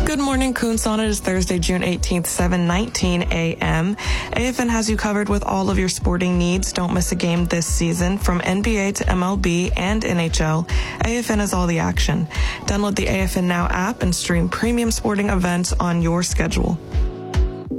Good morning, Coons On. It is Thursday, June 18th, 7:19 a.m. AFN has you covered with all of your sporting needs. Don't miss a game this season. From NBA to MLB and NHL, AFN is all the action. Download the AFN Now app and stream premium sporting events on your schedule.